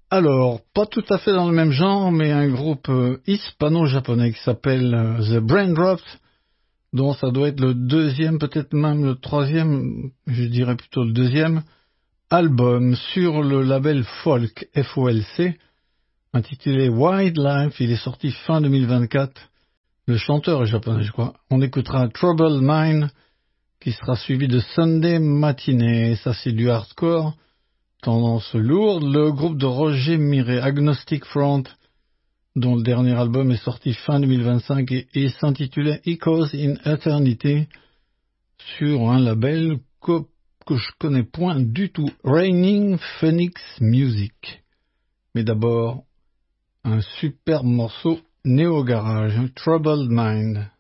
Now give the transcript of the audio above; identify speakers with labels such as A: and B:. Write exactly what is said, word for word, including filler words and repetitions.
A: Alors, pas tout à fait dans le même genre, mais un groupe euh, hispano-japonais qui s'appelle euh, The Brain Drops, dont ça doit être le deuxième, peut-être même le troisième, je dirais plutôt le deuxième, album sur le label Folk, F O L C, intitulé Wildlife. Il est sorti fin deux mille vingt-quatre. Le chanteur est japonais, je crois. On écoutera Troubled Mind, qui sera suivi de Sunday Matinée. Ça, c'est du hardcore, tendance lourde. Le groupe de Roger Miret, Agnostic Front, dont le dernier album est sorti fin deux mille vingt-cinq et, et s'intitulait Echoes in Eternity, sur un label que, que je connais point du tout, Raining Phoenix Music. Mais d'abord, un superbe morceau néo-garage, Troubled Mind.